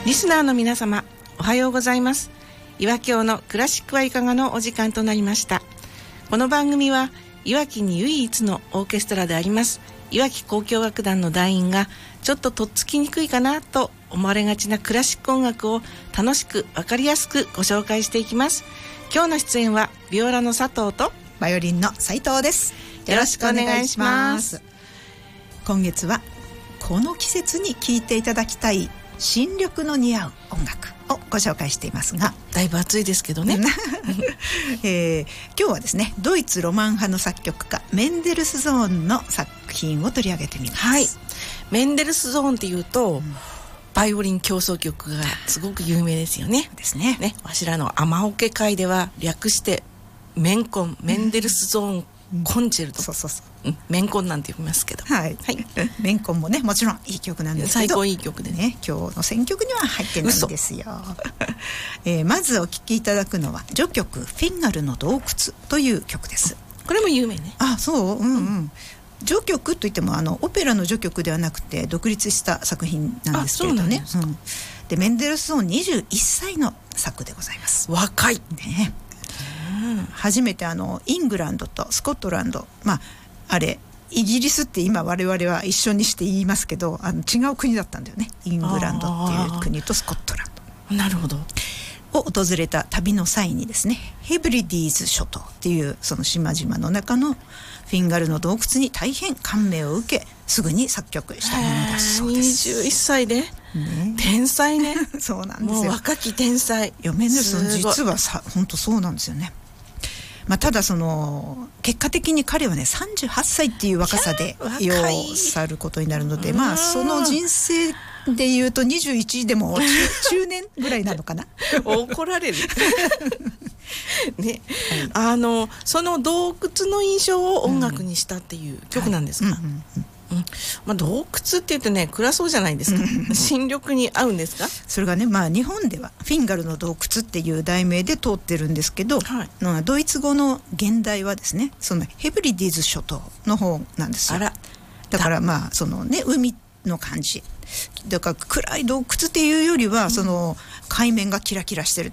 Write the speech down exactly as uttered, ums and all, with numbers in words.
リスナーの皆様、おはようございます。岩京のクラシックはいかがのお時間となりました。この番組は、いわきに唯一のオーケストラでありますいわき交響楽団の団員がちょっととっつきにくいかなと思われがちなクラシック音楽を楽しくわかりやすくご紹介していきます。今日の出演はビオラの佐藤とバイオリンの斉藤です。 よろしくお願いします。 今月はこの季節に聴いていただきたい新緑の似合う音楽をご紹介していますが、 だいぶ暑いですけどね、 えー、今日はですね、ドイツロマン派の作曲家メンデルスゾーンの作品を取り上げてみます。 はい、メンデルスゾーンっていうと、うん、バイオリン協奏曲がすごく有名ですよね。 ですね。 ね、わしらの天桶会では略してメンコン、メンデルスゾーンコンチェルト、うん、 そうそうそう、 うん、メンコンなんて呼びますけど、 はい、はい、メンコンもね、もちろんいい曲なんですけど、 最高いい曲で ね, ね今日の選曲には入ってないんですよ、えー、まずお聴きいただくのは序曲フィンガルの洞窟という曲です。 これも有名ね。 あ、そう、うんうん、序曲といってもあのオペラの序曲ではなくて独立した作品なんですけれどね。うん、でメンデルスゾーンにじゅういっさいの作でございます。 若いね。うん、初めてあのイングランドとスコットランド、まああれイギリスって今我々は一緒にして言いますけど、あの違う国だったんだよね。イングランドっていう国とスコットランド、なるほど、 を訪れた旅の際にですね、ヘブリディーズ諸島っていうその島々の中のフィンガルの洞窟に大変感銘を受け、すぐに作曲したものだそうです。 にじゅういっさいで、ね、天才ね。 そうなんですよ。 もう若き天才。 いやメンデルソン実はさ本当そうなんですよね。まあ、ただその結果的に彼はねさんじゅうはっさいっていう若さで世を去ることになるので、まあその人生でいうとにじゅういちでも 中, 中年ぐらいなのかな。 怒られるね、はい、あのその洞窟の印象を音楽にしたっていう曲なんですか。はい、うんうんうん、うん、まあ、洞窟って言うとね暗そうじゃないですか。新緑に合うんですか。 それがね、まあ、日本ではフィンガルの洞窟っていう題名で通ってるんですけど、はい、ドイツ語の現代はですね、そのヘブリディーズ諸島の方なんですよ。あら、だからまあそのね海の感じだから暗い洞窟っていうよりは、うん、その海面がキラキラしてる